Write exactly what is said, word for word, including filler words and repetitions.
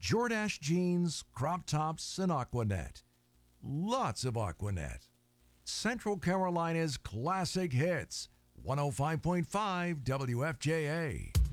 Jordache jeans, crop tops, and Aquanet. Lots of Aquanet. Central Carolina's classic hits. one oh five point five W F J A.